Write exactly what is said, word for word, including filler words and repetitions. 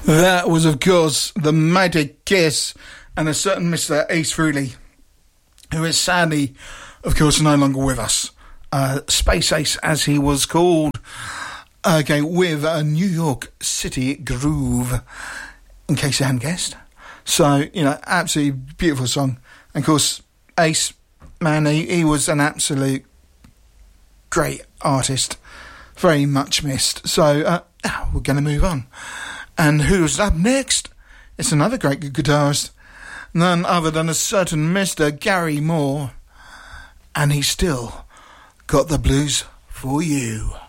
That was, of course, the Mighty Kiss and a certain Mister Ace Frehley, who is sadly, of course, no longer with us. Uh, Space Ace, as he was called. Okay, with a New York City groove, in case you hadn't guessed. So, you know, absolutely beautiful song. And of course, Ace, man, he, he was an absolute great artist. Very much missed. So, uh, we're going to move on. And who's up next? It's another great guitarist. None other than a certain Mister Gary Moore. And he's still got the blues for you.